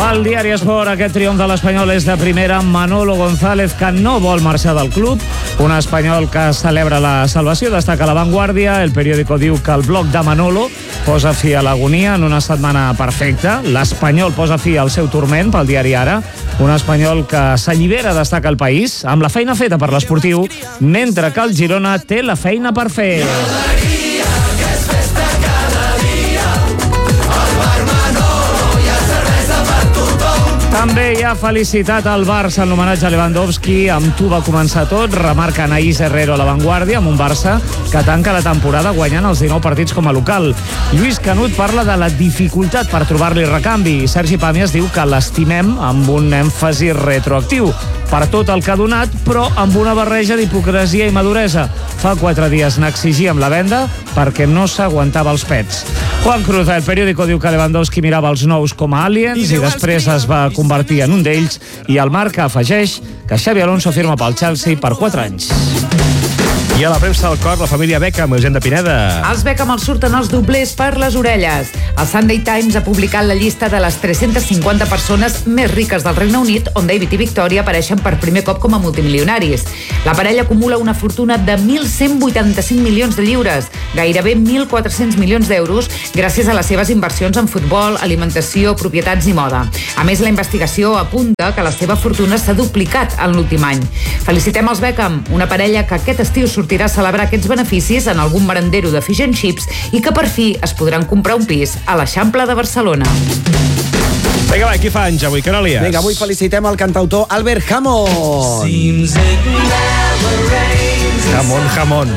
Al diari Esport, aquest triomf de l'Espanyol és de primera. Manolo González, que no vol marxar del club. Un espanyol que celebra la salvació, destaca La Vanguardia. El periòdico diu que el bloc de Manolo posa fi a l'agonia en una setmana perfecta. L'Espanyol posa fi al seu turment, pel diari Ara. Un espanyol que s'allibera, destaca El País, amb la feina feta per l'Esportiu, mentre que el Girona té la feina per fer. També hi ha felicitat al Barça en l'homenatge a Lewandowski. Amb tu va començar tot, remarca Anaïs Herrero a La Vanguardia, amb un Barça que tanca la temporada guanyant els 19 partits com a local. Lluís Canut parla de la dificultat per trobar-li recanvi. Sergi Pàmies diu que l'estimem amb un èmfasi retroactiu per tot el que ha donat, però amb una barreja d'hipocresia i maduresa. Fa 4 dies n'exigíem la venda perquè no s'aguantava els pets. Juan Cruz, el periòdico, diu que Lewandowski mirava els nous com a aliens i després es va convertir en un d'ells, i el Marca afegeix que Xabi Alonso firma pel Chelsea per 4 anys. I a la premsa del cor, la família Beckham, Eugeni de Pineda. Els Beckham els surten els doblers per les orelles. El Sunday Times ha publicat la llista de les 350 persones més riques del Regne Unit, on David i Victoria apareixen per primer cop com a multimilionaris. La parella acumula una fortuna de 1.185 milions de lliures, gairebé 1.400 milions d'euros, gràcies a les seves inversions en futbol, alimentació, propietats i moda. A més, la investigació apunta que la seva fortuna s'ha duplicat en l'últim any. Felicitem els Beckham, una parella que aquest estiu sortirà a celebrar aquests beneficis en algun merendero de fish and chips i que per fi es podran comprar un pis a l'Eixample de Barcelona. Vinga, va, qui fa anys avui, Canòlies? Vinga, avui felicitem el cantautor Albert Hammond. Jamón.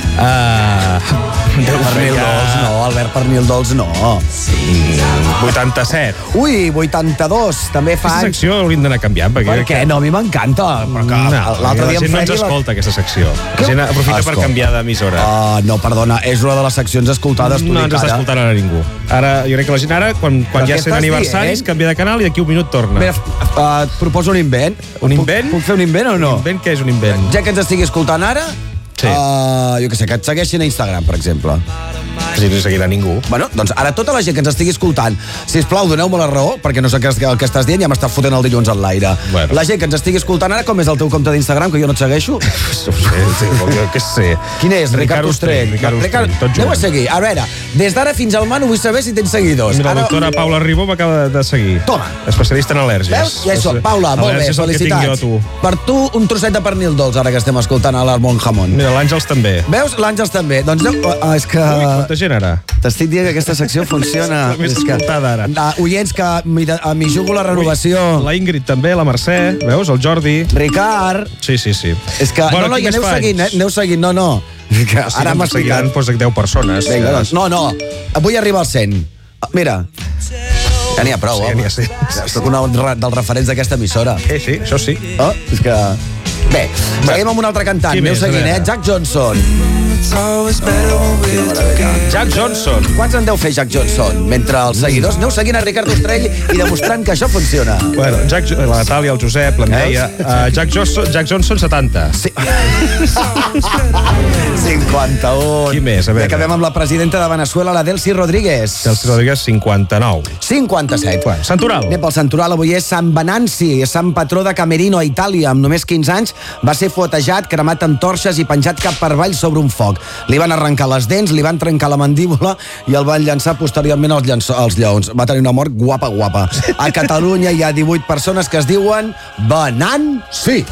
Pernil dolç, no, Albert, pernil dolç, no. 87. Ui, 82, també fa Aquesta anys. secció hauríem d'anar canviant. Per què? No, a mi m'encanta. L'altre dia la gent no ens escolta, aquesta secció. La gent aprofita per canviar d'emissora. No, perdona, és una de les seccions escoltades. No ens està escoltant ara ningú. Ara, jo crec que la gent ara, quan ja sent aniversaris, canvia de canal i d'aquí un minut torna. Mira, et proposo un invent. Un invent? Puc fer un invent o no? Un invent? Què és un invent? Ja que ens estigui escoltant ara, sí. Jo què sé, que et segueixin a Instagram, per exemple. Si no seguirà ningú. Bueno, doncs ara tota la gent que ens estigui escoltant, sisplau, doneu-me la raó, perquè no sé el que estàs dient, ja m'estàs fotent el dilluns en l'aire. Bueno. La gent que ens estigui escoltant ara, com és el teu compte d'Instagram, que jo no et segueixo? No sé, què sé. Quin és? Ricard Ostrell. Aneu a seguir. A veure, des d'ara fins al mano vull saber si tens seguidors. Mira, la doctora Paula Ribó m'acaba de seguir. Toma. Especialista en al·lèrgies. Veus? Ja això, Paula, molt bé, felicitats. Per tu, un trosset de pernil dolç, ara que estem escoltant a l'Armand Hammond. Mira, l'Àngels també. Veus? L'Àngels també. Doncs és que... Quanta gent ara? T'estic dient que aquesta secció funciona. La més escoltada ara. Oients que m'hi jugo la renovació. La Ingrid també, la Mercè, veus? El Jordi. Ricard. Sí. És que, bueno, no, ja aneu seguint, no. Que ara m'ha explicat. Doncs 10 persones. Vinga, doncs. No, vull arribar als 100. Mira, ja n'hi ha prou, home. Sí. Soc un dels referents d'aquesta emissora. Sí, això sí. Oh, és que... Bé, seguim amb un altre cantant. Aneu seguint, Jack Johnson. Jack Johnson. Quants en deu fer Jack Johnson? Mentre els seguidors aneu seguint a Ricard Ostrell i demostrant que això funciona. Bueno, la Natàlia, el Josep, l'en deia. Jack Johnson, 70. Sí. 51. Qui més? A veure. I acabem amb la presidenta de Venezuela, la Delcy Rodríguez. Delcy Rodríguez, 59. 57. Bueno, Santoral. Anem pel Santoral. Avui és Sant Venanci, sant patró de Camerino, a Itàlia. Amb només 15 anys va ser fuetejat, cremat amb torxes i penjat cap per avall sobre un foc. Li van arrencar les dents, li van trencar la mandíbula i el van llançar posteriorment als lleons. Va tenir una mort guapa. A Catalunya hi ha 18 persones que es diuen Venanci.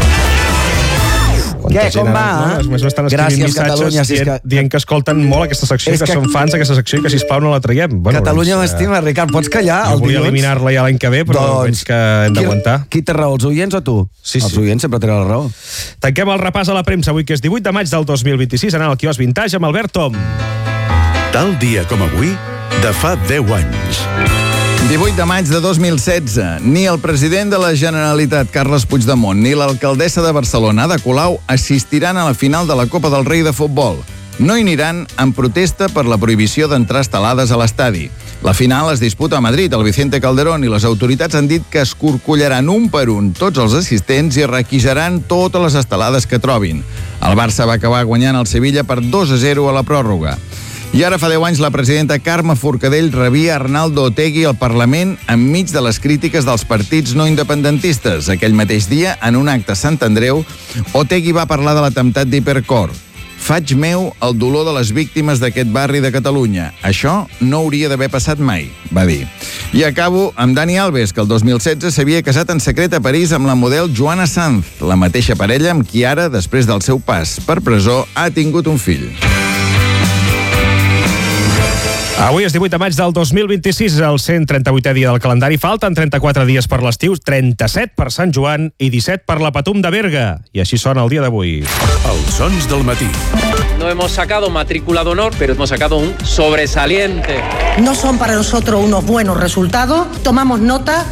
Què, com va? M'estan escrivint missatges dient que escolten molt aquesta secció, que són fans d'aquesta secció i que, sisplau, no la traiem. Catalunya m'estima, Ricard, pots callar el dilluns? Jo volia eliminar-la ja l'any que ve, però veig que hem d'aguantar. Qui té raó, els oients o tu? Sí. Els oients sempre tenen la raó. Tanquem el repàs a la premsa avui, que és 18 de maig del 2026, anant al quiosc Vintage amb Albert Tom. Tal dia com avui, de fa 10 anys. 18 de maig de 2016. Ni el president de la Generalitat, Carles Puigdemont, ni l'alcaldessa de Barcelona, Ada Colau, assistiran a la final de la Copa del Rei de futbol. No hi aniran en protesta per la prohibició d'entrar estelades a l'estadi. La final es disputa a Madrid. El Vicente Calderón i les autoritats han dit que escorcollaran un per un tots els assistents i requisaran totes les estelades que trobin. El Barça va acabar guanyant el Sevilla per 2-0 a la pròrroga. I ara fa 10 anys la presidenta Carme Forcadell rebia Arnaldo Otegi al Parlament enmig de les crítiques dels partits no independentistes. Aquell mateix dia, en un acte a Sant Andreu, Otegi va parlar de l'atemptat d'Hipercor. Faig meu el dolor de les víctimes d'aquest barri de Catalunya. Això no hauria d'haver passat mai, va dir. I acabo amb Dani Alves, que el 2016 s'havia casat en secret a París amb la model Joana Sanz, la mateixa parella amb qui ara, després del seu pas per presó, ha tingut un fill. Avui és 18 de maig del 2026, el 138è dia del calendari. Falten 34 dies per l'estiu, 37 per Sant Joan i 17 per la Patum de Berga. I així sona el dia d'avui. Els sons del matí. No hemos sacado matrícula de honor, pero hemos sacado un sobresaliente. No son para nosotros unos buenos resultados. Tomamos nota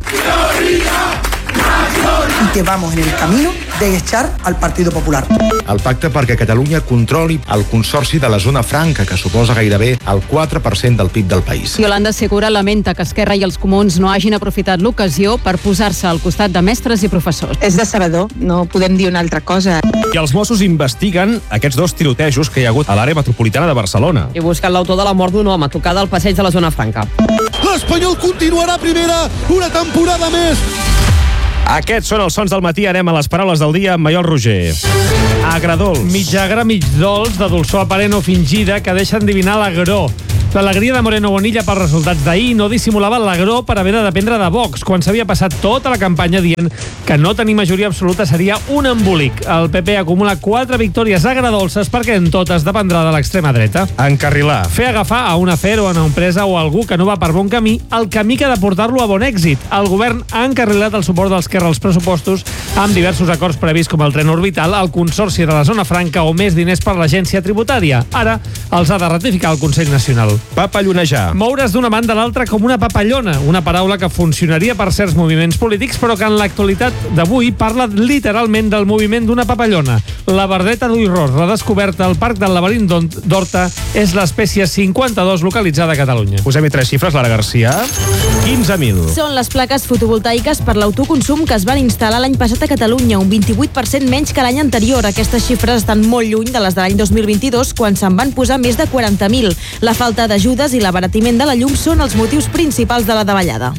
y que vamos en el camino de echar al Partido Popular. El pacte perquè Catalunya controli el consorci de la zona franca, que suposa gairebé el 4% del PIB del país. Yolanda Segura lamenta que Esquerra i els Comuns no hagin aprofitat l'ocasió per posar-se al costat de mestres i professors. És decebedor, no podem dir una altra cosa. I els Mossos investiguen aquests 2 tirotejos que hi ha hagut a l'àrea metropolitana de Barcelona. I busquen l'autor de la mort d'un home tocada al passeig de la zona franca. L'Espanyol continuarà primera una temporada més. Aquests són els sons del matí. Anem a les paraules del dia amb Maiol Roger. Agradols. Mig agre, mig dolç, de dolçor aparent o fingida, que deixa endivinar l'agror. L'alegria de Moreno Bonilla pels resultats d'ahir no dissimulava l'agror per haver de dependre de Vox, quan s'havia passat tota la campanya dient que no tenir majoria absoluta seria un embolic. El PP acumula 4 victòries agradolces perquè en totes dependrà de l'extrema dreta. Encarrilar. Fer agafar a un afer o a una empresa o a algú que no va per bon camí el camí que ha de portar-lo a bon èxit. El govern ha encarrilat el suport d'Esquerra als pressupostos amb diversos acords prevists com el tren orbital, el consorci de la zona franca o més diners per l'agència tributària. Ara els ha de ratificar el Consell Nacional. Papallonejar. Moure's d'una banda a l'altra com una papallona, una paraula que funcionaria per certs moviments polítics, però que en l'actualitat d'avui parla literalment del moviment d'una papallona. La verdeta d'Ullros, redescoberta al Parc del Laberint d'Horta, és l'espècie 52 localitzada a Catalunya. Posem-hi 3 xifres, Lara Garcia. 15.000. Són les plaques fotovoltaiques per l'autoconsum que es van instal·lar l'any passat a Catalunya, un 28% menys que l'any anterior. Aquestes xifres estan molt lluny de les de l'any 2022, quan se'n van posar més de 40.000. La falta d'ajudes i l'abaratiment de la llum són els motius principals de la davallada.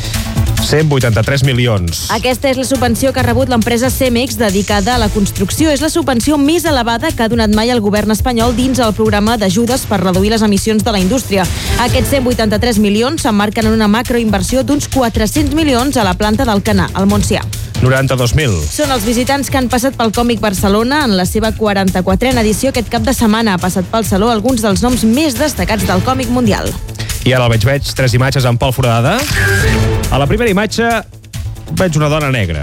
183 milions. Aquesta és la subvenció que ha rebut l'empresa Cemex dedicada a la construcció. És la subvenció més elevada que ha donat mai el govern espanyol dins el programa d'ajudes per reduir les emissions de la indústria. Aquests 183 milions s'emmarquen en una macroinversió d'uns 400 milions a la planta d'Alcanar, al Montsià. 92.000. Són els visitants que han passat pel Còmic Barcelona en la seva 44a edició aquest cap de setmana. Ha passat pel Saló alguns dels noms més destacats del còmic mundial. I ara el veig 3 imatges amb Pol Foradada. A la primera imatge veig una dona negra.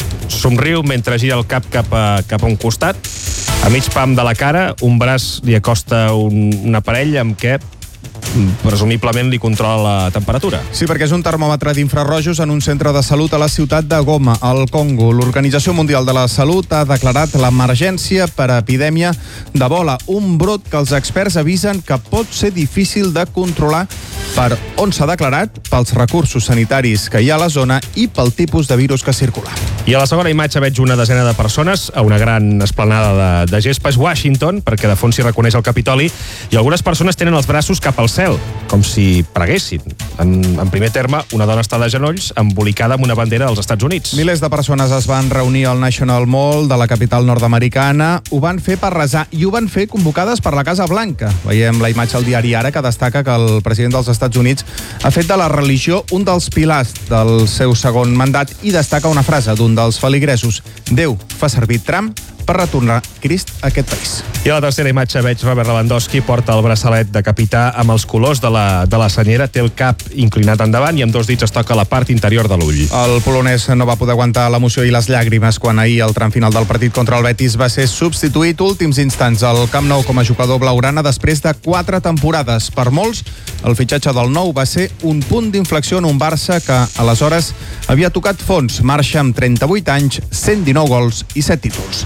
Somriu mentre gira el cap cap a un costat. A mig pam de la cara, un braç li acosta un aparell amb què presumiblement li controla la temperatura. Sí, perquè és un termòmetre d'infrarrojos en un centre de salut a la ciutat de Goma, al Congo. L'Organització Mundial de la Salut ha declarat l'emergència per epidèmia d'Ebola, un brot que els experts avisen que pot ser difícil de controlar per on s'ha declarat, pels recursos sanitaris que hi ha a la zona i pel tipus de virus que circula. I a la segona imatge veig una desena de persones a una gran esplanada de gespa. És Washington, perquè de fons s'hi reconeix el Capitoli, i algunes persones tenen els braços cap al cel, com si preguessin. En primer terme, una dona està de genolls embolicada amb una bandera dels Estats Units. Milers de persones es van reunir al National Mall de la capital nord-americana. Ho van fer per resar i ho van fer convocades per la Casa Blanca. Veiem la imatge al diari Ara, que destaca que el president dels Estats Units ha fet de la religió un dels pilars del seu segon mandat i destaca una frase d'un dels feligresos: Déu fa servir Trump per retornar Crist a aquest país. I a la tercera imatge veig Robert Lewandowski, porta el braçalet de capità amb els colors de la senyera, té el cap inclinat endavant i amb 2 dits es toca la part interior de l'ull. El polonès no va poder aguantar l'emoció i les llàgrimes quan ahir, al tram final del partit contra el Betis, va ser substituït últims instants al Camp Nou com a jugador blaugrana després de 4 temporades. Per molts, el fitxatge del Nou va ser un punt d'inflexió en un Barça que, aleshores, havia tocat fons. Marxa amb 38 anys, 119 gols i 7 títols.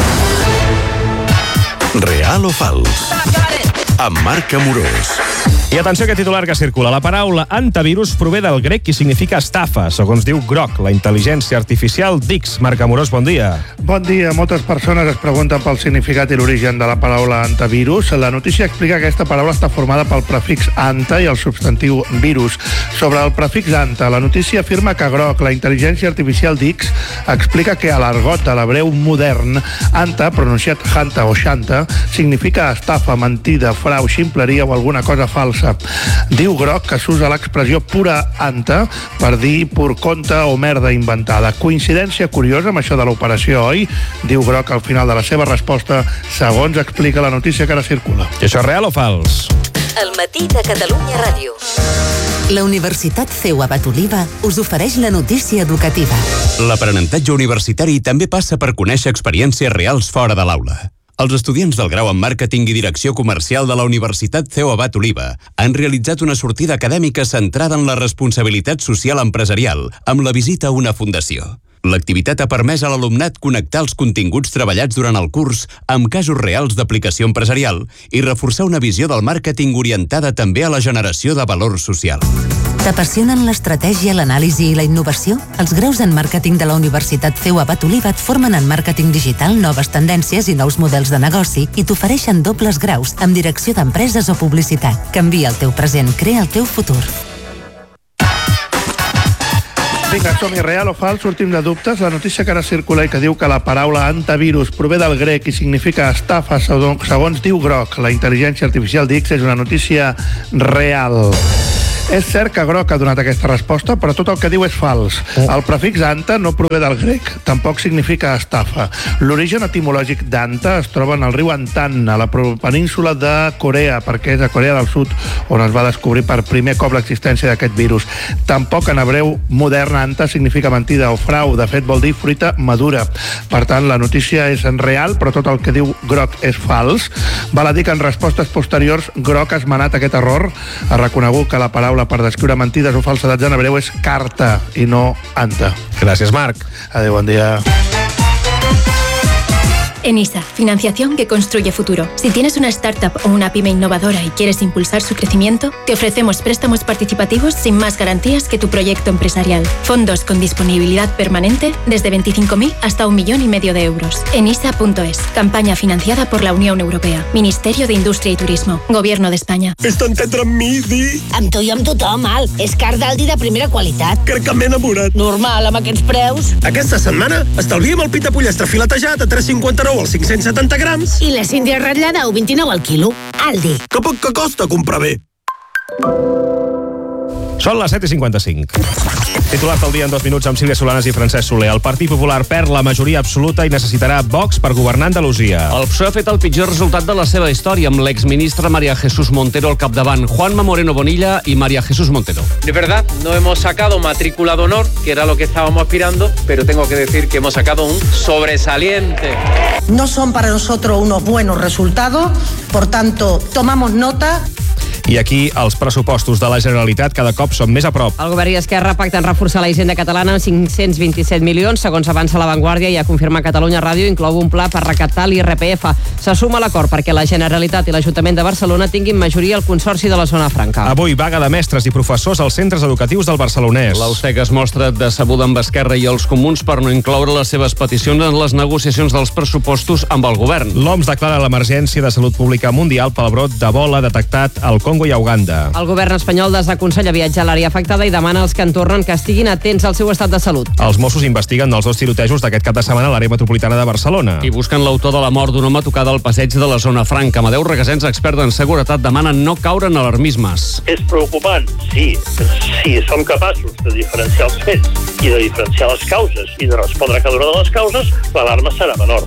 Real o fals? Amb Marc Amorós. I atenció a aquest titular que circula. La paraula antivirus prové del grec i significa estafa, segons diu Grok, la intel·ligència artificial d'X. Marc Amorós, bon dia. Bon dia. Moltes persones es pregunten pel significat i l'origen de la paraula antivirus. La notícia explica que aquesta paraula està formada pel prefix anta i el substantiu virus. Sobre el prefix anta, la notícia afirma que Grok, la intel·ligència artificial d'X, explica que a l'argot de l'hebreu modern, anta, pronunciat hanta o xanta, significa estafa, mentida, frau, ximpleria o alguna cosa falsa. Diu Grok que s'usa l'expressió pura anta per dir pur conte o merda inventada. Coincidència curiosa amb això de l'operació, oi? Diu Grok al final de la seva resposta, segons explica la notícia que ara circula. I això és real o fals? El matí de Catalunya Ràdio. La Universitat CEU Abat Oliva us ofereix la notícia educativa. L'aprenentatge universitari també passa per conèixer experiències reals fora de l'aula. Els estudiants del grau en Màrqueting i Direcció Comercial de la Universitat CEU Abat Oliva han realitzat una sortida acadèmica centrada en la responsabilitat social empresarial amb la visita a una fundació. L'activitat ha permès a l'alumnat connectar els continguts treballats durant el curs amb casos reals d'aplicació empresarial i reforçar una visió del màrqueting orientada també a la generació de valor social. T'apassionen l'estratègia, l'anàlisi i la innovació? Els graus en màrqueting de la Universitat CEU Abat Oliva et formen en màrqueting digital, noves tendències i nous models de negoci i t'ofereixen dobles graus amb direcció d'empreses o publicitat. Canvia el teu present, crea el teu futur. Vinga, som-hi, real o fals, sortim de dubtes. La notícia que ara circula i que diu que la paraula antivirus prové del grec i significa estafa, segons diu Grok, la intel·ligència artificial d'X, és una notícia real. És cert que Grok ha donat aquesta resposta, però tot el que diu és fals. El prefix anta no prové del grec, tampoc significa estafa. L'origen etimològic d'anta es troba en el riu Antan, a la península de Corea, perquè és a Corea del Sud on es va descobrir per primer cop l'existència d'aquest virus. Tampoc en hebreu modern anta significa mentida o frau, de fet vol dir fruita madura. Per tant, la notícia és real, però tot el que diu Grok és fals. Val a dir que en respostes posteriors Grok ha esmenat aquest error, ha reconegut que la paraula per descriure mentides o falsedats en hebreu és carta i no anta. Gràcies, Marc. Adéu, bon dia. ENISA, financiación que construye futuro. Si tienes una startup o una pyme innovadora y quieres impulsar su crecimiento, te ofrecemos préstamos participativos sin más garantías que tu proyecto empresarial. Fondos con disponibilidad permanente desde 25.000 hasta 1,5 millones de euros. ENISA.es. Campaña financiada por la Unión Europea. Ministerio de Indústria i Turismo. Gobierno d'Espanya. Vés-te entendre amb mi, Di. Amb tu i amb tothom, Al. És car d'Aldi de primera qualitat. Crec que m'he enamorat. Normal, amb aquests preus. Aquesta setmana estalviem el pita pollastre filetejat a 3,59 als 570 grams. I la síndria ratllada a 1,29 al quilo. Aldi. Que poc que costa comprar bé. Són les 7:55. Titular del dia en 2 minuts amb Sílvia Solanes i Francesc Soler. El Partit Popular perd la majoria absoluta i necessitarà Vox per governar Andalusia. El PSOE ha fet el pitjor resultat de la seva història amb l'exministre María Jesús Montero al capdavant. Juanma Moreno Bonilla y María Jesús Montero. De verdad, no hemos sacado matrícula de honor, que era lo que estábamos aspirando, pero tengo que decir que hemos sacado un sobresaliente. No son para nosotros unos buenos resultados, por tanto, tomamos nota. I aquí els pressupostos de la Generalitat cada cop són més a prop. El govern i Esquerra pacten reforçar la hisenda catalana amb 527 milions, segons avança La Vanguardia i ha confirmat Catalunya Ràdio, inclou un pla per recaptar l'IRPF. Se suma l'acord perquè la Generalitat i l'Ajuntament de Barcelona tinguin majoria al Consorci de la Zona Franca. Avui vaga de mestres i professors als centres educatius del Barcelonès. La UCEC es mostra decebuda amb Esquerra i els Comuns per no incloure les seves peticions en les negociacions dels pressupostos amb el govern. L'OMS declara l'emergència de salut pública mundial pel brot d'Ebola detectat al Congo i a Uganda. El govern espanyol desaconsella viatjar a l'àrea afectada i demana als que en tornen que estiguin atents al seu estat de salut. Els Mossos investiguen els 2 tirotejos d'aquest cap de setmana a l'àrea metropolitana de Barcelona. I busquen l'autor de la mort d'un home tocada al passeig de la Zona Franca. Amadeu Requesens, expert en seguretat, demana no caure en alarmismes. És preocupant, sí. Si som capaços de diferenciar els fets i de diferenciar les causes i de respondre a cada una de les causes, l'alarma serà menor.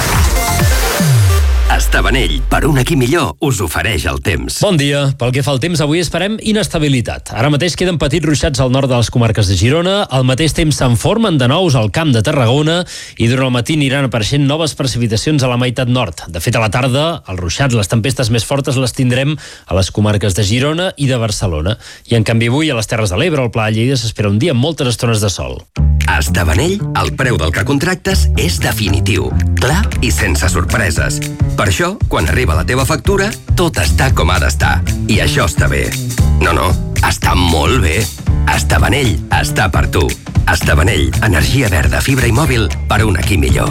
Estavanell, per un aquí millor, us ofereix el temps. Bon dia. Pel que fa al temps, avui esperem inestabilitat. Ara mateix queden petits ruixats al nord de les comarques de Girona, al mateix temps se'n formen de nous al Camp de Tarragona i durant el matí aniran apareixent noves precipitacions a la meitat nord. De fet, a la tarda, els ruixats, les tempestes més fortes les tindrem a les comarques de Girona i de Barcelona. I en canvi avui a les Terres de l'Ebre, al Pla de Lleida, s'espera un dia amb moltes estones de sol. A Estavanell, el preu del que contractes és definitiu, clar i sense sorpreses. Per això, quan arriba la teva factura, tot està com ha d'estar. I això està bé. No, està molt bé. Estavanell està per tu. Estavanell, energia verda, fibra i mòbil per un aquí millor.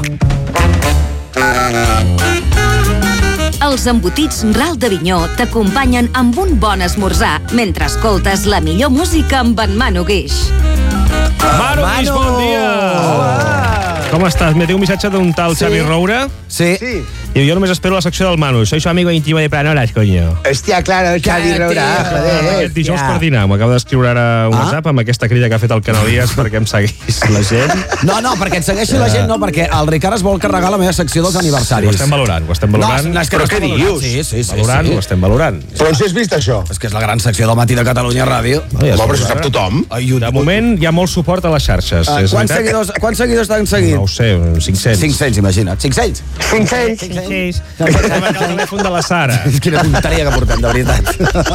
Els embotits Ral d'Avinyó t'acompanyen amb un bon esmorzar mentre escoltes la millor música amb en Manu Guix. Manu Guix, bon dia! Hola! Com estàs? Me té un missatge d'un tal Xavi Roura. Sí. Y yo només espero la secció del Manu. Soy su amigo íntimo de Planolas, coño. Hòstia, claro, Xavi Roura. Aquest dijous per dinar. M'acaba d'escriure ara un WhatsApp amb aquesta crida que ha fet el Canalies perquè em seguís la gent. No, perquè et segueixi la gent, no, perquè el Ricard es vol carregar la meva secció dels aniversaris. Ho estem valorant. No, Però què dius? Sí. Ho estem valorant. Però on si has vist això? És que és la gran secció del matí de Catalunya Ràdio. Però això sap tothom. De moment hi ha molt suport a les xarxes. Quants seguidors t'han seguit? No ho sé, 500. 500, imagina't. 500? 500. El telèfon de la Sara. Quina tonteria que portem, de veritat.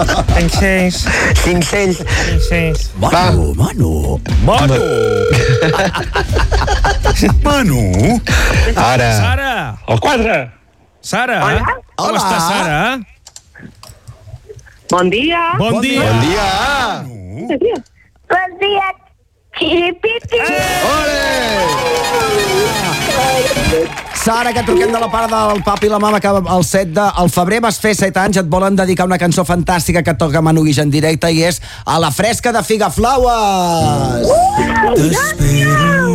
500. Manu. Ara. Sara. El 4. Sara. Hola. Com estàs, Sara? Bon dia. Bon dia. Bon dia. Xiripiti. Sara, que truquem de la part del papi i la mama que el 7 de febrer vas fer 7 anys, et volen dedicar una cançó fantàstica que toca Manu Guix en directe i és A la fresca de Figaflaues.